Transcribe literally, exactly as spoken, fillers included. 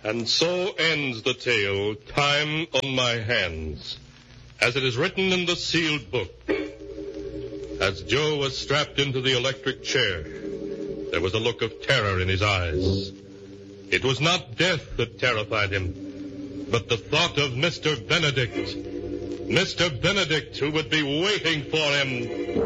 And so ends the tale, Time on My Hands, as it is written in the sealed book. As Joe was strapped into the electric chair, there was a look of terror in his eyes. It was not death that terrified him, but the thought of Mister Benedict. Mister Benedict, who would be waiting for him